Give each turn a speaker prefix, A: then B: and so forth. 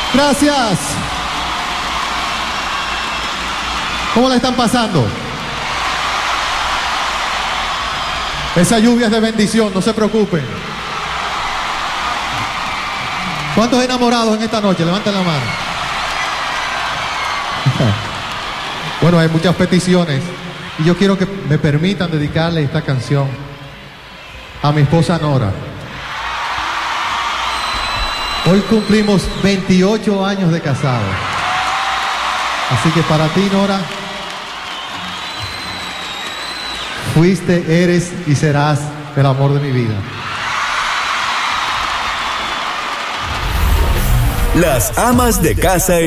A: Gracias. ¿Cómo la están pasando? Esa lluvia es de bendición, no se preocupen. ¿Cuántos enamorados en esta noche? Levanten la mano. Bueno, hay muchas peticiones y yo quiero que me permitan dedicarle esta canción a mi esposa Nora. Hoy cumplimos 28 años de casado. Así que para ti, Nora, fuiste, eres y serás el amor de mi vida.
B: Las amas de casa